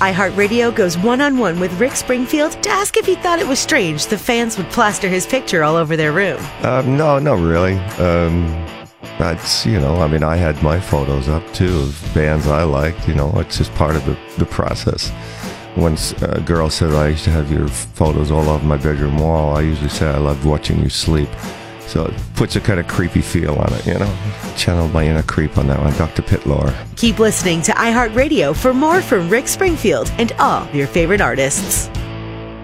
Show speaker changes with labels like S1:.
S1: iHeartRadio goes one-on-one with Rick Springfield to ask if he thought it was strange the fans would plaster his picture all over their room.
S2: No, not really. That's, I had my photos up too of bands I liked. It's just part of the process. When a girl said I used to have your photos all over my bedroom wall, I usually say I loved watching you sleep. So it puts a kind of creepy feel on it, Channeled my inner creep on that one, Dr. Pitlore.
S1: Keep listening to iHeartRadio for more from Rick Springfield and all your favorite artists.